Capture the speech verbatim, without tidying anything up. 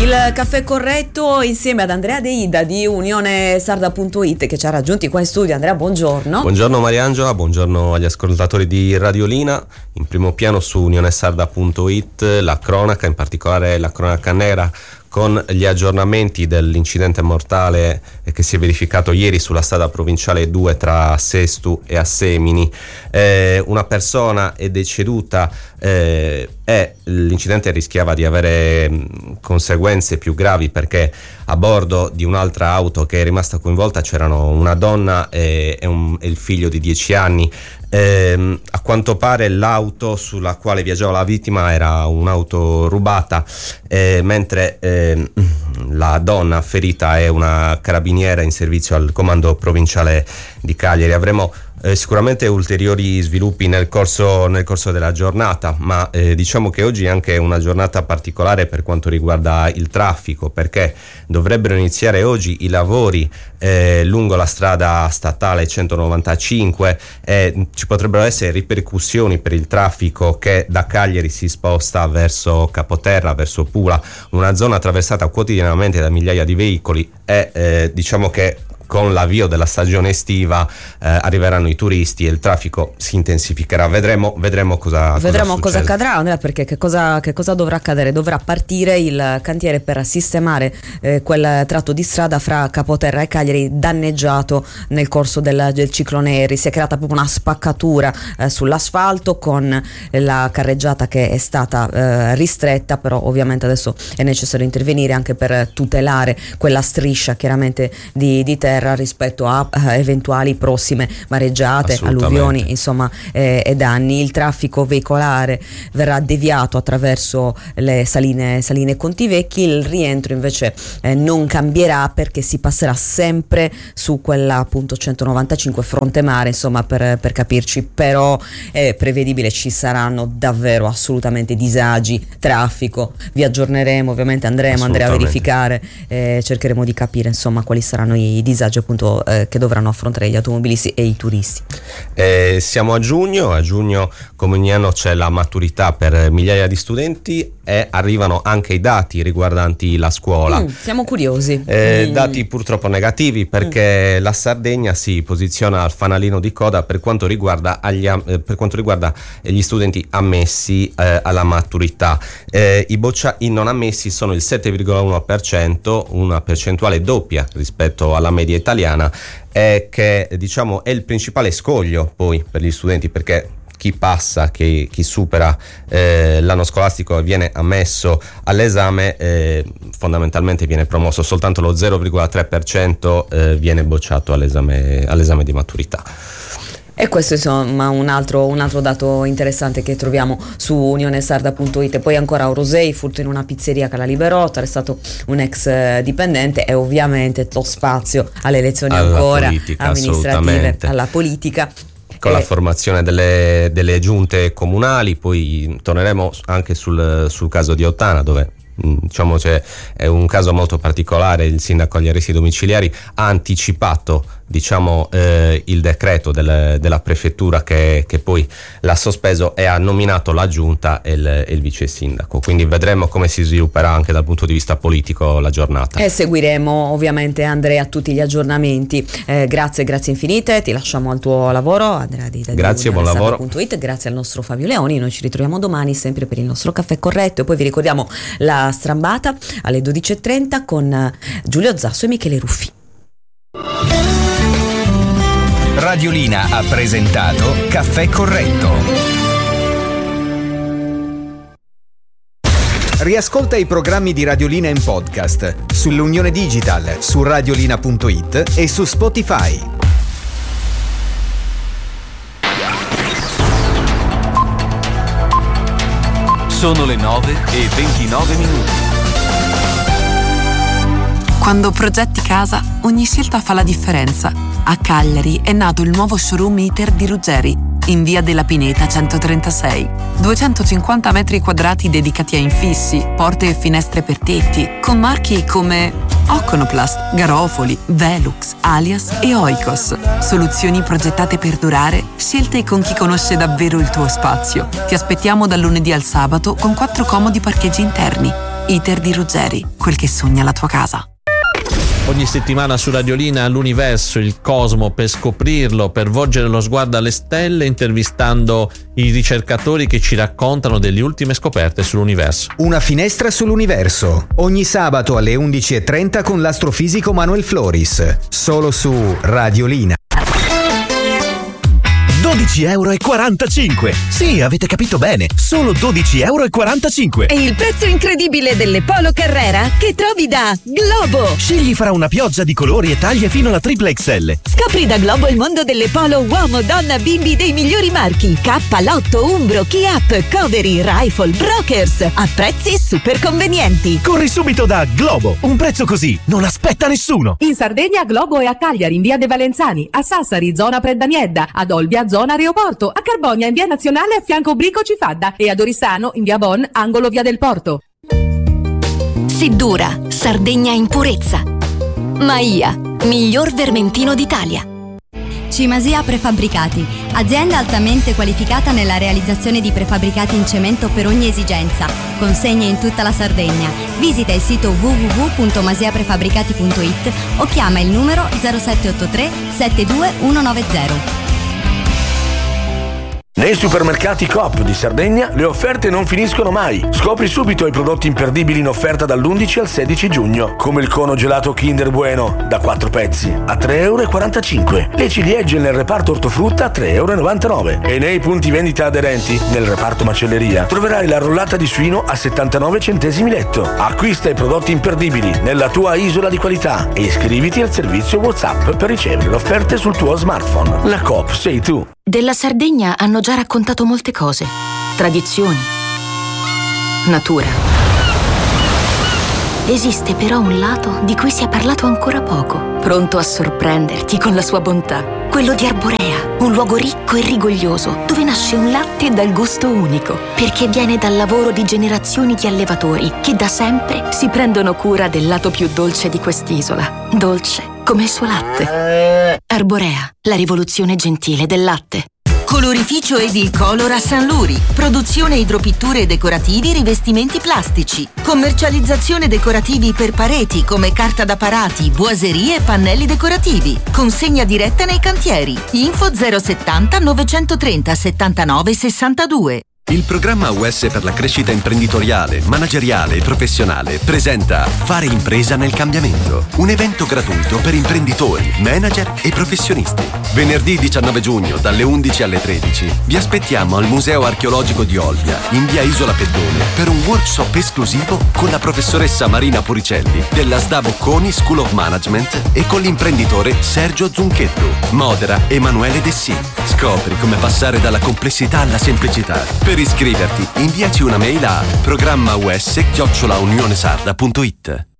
Il caffè corretto insieme ad Andrea De Ida di Unione Sarda punto it che ci ha raggiunti qua in studio. Andrea, buongiorno. Buongiorno Mariangela, buongiorno agli ascoltatori di Radiolina. In primo piano su Unione Sarda punto it la cronaca, in particolare la cronaca nera, con gli aggiornamenti dell'incidente mortale che si è verificato ieri sulla strada provinciale due tra Sestu e Assemini. Eh, una persona è deceduta eh, e l'incidente rischiava di avere mh, conseguenze più gravi, perché a bordo di un'altra auto che è rimasta coinvolta c'erano una donna e, e, un, e il figlio di dieci anni. Eh, a quanto pare l'auto sulla quale viaggiava la vittima era un'auto rubata, eh, mentre eh, la donna ferita è una carabiniera in servizio al comando provinciale di Cagliari. Avremo eh, sicuramente ulteriori sviluppi nel corso, nel corso della giornata, ma eh, diciamo che oggi è anche una giornata particolare per quanto riguarda il traffico, perché dovrebbero iniziare oggi i lavori eh, lungo la strada statale centonovantacinque e ci potrebbero essere ripercussioni per il traffico che da Cagliari si sposta verso Capoterra, verso Pula, una zona attraversata quotidianamente da migliaia di veicoli e eh, diciamo che con l'avvio della stagione estiva eh, arriveranno i turisti e il traffico si intensificherà. Vedremo, vedremo cosa vedremo cosa, cosa accadrà, Andrea, perché che cosa, che cosa dovrà accadere? Dovrà partire il cantiere per sistemare eh, quel tratto di strada fra Capoterra e Cagliari danneggiato nel corso del, del ciclone Harry. Si è creata proprio una spaccatura eh, sull'asfalto con la carreggiata che è stata eh, ristretta, però ovviamente adesso è necessario intervenire anche per tutelare quella striscia chiaramente di, di terra rispetto a uh, eventuali prossime mareggiate, alluvioni, insomma, eh, e danni. Il traffico veicolare verrà deviato attraverso le saline, saline Contivecchi. Il rientro invece eh, non cambierà, perché si passerà sempre su quella appunto centonovantacinque fronte mare, insomma, per, per capirci. Però è prevedibile, ci saranno davvero assolutamente disagi, traffico. Vi aggiorneremo, ovviamente andremo Andrea a verificare, eh, cercheremo di capire insomma quali saranno i disagi appunto eh, che dovranno affrontare gli automobilisti e i turisti. Eh, siamo a giugno, a giugno come ogni anno c'è la maturità per migliaia di studenti e arrivano anche i dati riguardanti la scuola. Mm, siamo curiosi. Eh, mm. Dati purtroppo negativi, perché mm. la Sardegna si posiziona al fanalino di coda per quanto riguarda, agli, eh, per quanto riguarda gli studenti ammessi eh, alla maturità. Eh, I boccia, i non ammessi sono il sette virgola uno per cento, una percentuale doppia rispetto alla media italiana, è che diciamo è il principale scoglio poi per gli studenti, perché chi passa, chi, chi supera eh, l'anno scolastico e viene ammesso all'esame eh, fondamentalmente viene promosso, soltanto lo zero virgola tre per cento eh, viene bocciato all'esame, all'esame di maturità. E questo insomma un altro, un altro dato interessante che troviamo su Unione Sarda punto it. Poi ancora Orosei, furto in una pizzeria che la liberò, arrestato un ex dipendente, e ovviamente lo spazio alle elezioni alla ancora politica, amministrative, alla politica. Con la formazione delle, delle giunte comunali. Poi torneremo anche sul, sul caso di Ottana, dove diciamo c'è è un caso molto particolare. Il sindaco agli arresti domiciliari ha anticipato diciamo eh, il decreto del, della prefettura che, che poi l'ha sospeso, e ha nominato la giunta e il, e il vice sindaco. Quindi vedremo come si svilupperà anche dal punto di vista politico la giornata, e seguiremo ovviamente, Andrea, tutti gli aggiornamenti. eh, grazie grazie infinite, ti lasciamo al tuo lavoro, Andrea Di Ida. Grazie, buon lavoro. It. Grazie al nostro Fabio Leoni. Noi ci ritroviamo domani sempre per il nostro caffè corretto, e poi vi ricordiamo la strambata alle dodici e trenta con Giulio Zasso e Michele Ruffi. Radiolina ha presentato Caffè Corretto. Riascolta i programmi di Radiolina in podcast sull'Unione Digital, su radiolina punto it e su Spotify. Sono le nove e ventinove minuti. Quando progetti casa, ogni scelta fa la differenza. A Cagliari è nato il nuovo showroom ITER di Ruggeri, in via della Pineta centotrentasei. duecentocinquanta metri quadrati dedicati a infissi, porte e finestre per tetti, con marchi come Oconoplast, Garofoli, Velux, Alias e Oikos. Soluzioni progettate per durare, scelte con chi conosce davvero il tuo spazio. Ti aspettiamo dal lunedì al sabato con quattro comodi parcheggi interni. Iter di Ruggeri, quel che sogna la tua casa. Ogni settimana su Radiolina l'universo, il cosmo, per scoprirlo, per volgere lo sguardo alle stelle, intervistando i ricercatori che ci raccontano delle ultime scoperte sull'universo. Una finestra sull'universo, ogni sabato alle undici e trenta con l'astrofisico Manuel Floris, solo su Radiolina. dodici euro e quarantacinque. Sì, avete capito bene, solo dodici euro e quarantacinque. E il prezzo incredibile delle Polo Carrera che trovi da Globo. Scegli fra una pioggia di colori e taglie fino alla triple X L. Scopri da Globo il mondo delle Polo uomo, donna, bimbi dei migliori marchi: K, Lotto, Umbro, Kiap, Coveri, Rifle, Brokers, a prezzi super convenienti. Corri subito da Globo, un prezzo così non aspetta nessuno. In Sardegna Globo è a Cagliari in via De Valenzani, a Sassari zona Preddaniedda, ad Olbia zona Aeroporto, a Carbonia in via Nazionale a fianco Brico Cifadda e ad Oristano in via Bon angolo via del Porto. Siddura, Sardegna in purezza. Maia, miglior vermentino d'Italia. Cimasia Prefabbricati, azienda altamente qualificata nella realizzazione di prefabbricati in cemento per ogni esigenza. Consegne in tutta la Sardegna. Visita il sito w w w punto masia prefabbricati punto i t o chiama il numero zero sette otto tre sette due uno nove zero. Nei supermercati Coop di Sardegna le offerte non finiscono mai. Scopri subito i prodotti imperdibili in offerta dall'undici al sedici giugno, come il cono gelato Kinder Bueno da quattro pezzi a tre euro e quarantacinque, le ciliegie nel reparto ortofrutta a tre euro e novantanove e nei punti vendita aderenti nel reparto macelleria troverai la rollata di suino a settantanove centesimi letto. Acquista i prodotti imperdibili nella tua isola di qualità e iscriviti al servizio WhatsApp per ricevere le offerte sul tuo smartphone. La Coop sei tu. Della Sardegna hanno già raccontato molte cose. Tradizioni. Natura. Esiste però un lato di cui si è parlato ancora poco, pronto a sorprenderti con la sua bontà. Quello di Arborea, un luogo ricco e rigoglioso, dove nasce un latte dal gusto unico, perché viene dal lavoro di generazioni di allevatori che da sempre si prendono cura del lato più dolce di quest'isola. Dolce come il suo latte. Arborea, la rivoluzione gentile del latte. Colorificio Edilcolor a San Luri. Produzione idropitture e decorativi, rivestimenti plastici. Commercializzazione decorativi per pareti come carta da parati, boiserie e pannelli decorativi. Consegna diretta nei cantieri. Info zero settanta novecentotrenta settantanove sessantadue. Il programma U S per la crescita imprenditoriale, manageriale e professionale presenta Fare impresa nel cambiamento, un evento gratuito per imprenditori, manager e professionisti. Venerdì diciannove giugno dalle undici alle tredici vi aspettiamo al Museo Archeologico di Olbia, in via Isola Peddone, per un workshop esclusivo con la professoressa Marina Puricelli della S D A Bocconi School of Management e con l'imprenditore Sergio Zunchetto. Modera Emanuele Dessì. Scopri come passare dalla complessità alla semplicità. Per iscriverti, inviaci una mail a programma us chiocciola unionesarda punto it.